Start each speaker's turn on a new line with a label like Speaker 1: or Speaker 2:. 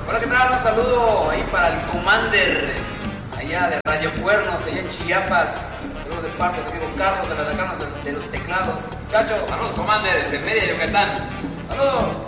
Speaker 1: Hola, ¿qué tal? Un saludo ahí para el Commander, allá de Radio Cuernos, allá en Chiapas. Saludos de parte del amigo Carlos de la Decana de los Teclados. Muchachos,
Speaker 2: Saludos, Commander, desde Mérida, Yucatán.
Speaker 1: saludos.